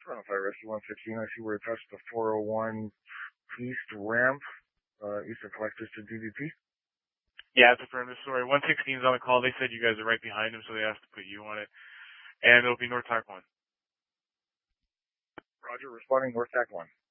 Toronto Fire Rescue 116, I see we're attached to 401 East Ramp, east of Collectors to DDP. Yeah, to confirm this story. 116 is on the call. They said you guys are right behind him, so they asked to put you on it. And it'll be North Tack 1. Roger, responding North Tack 1.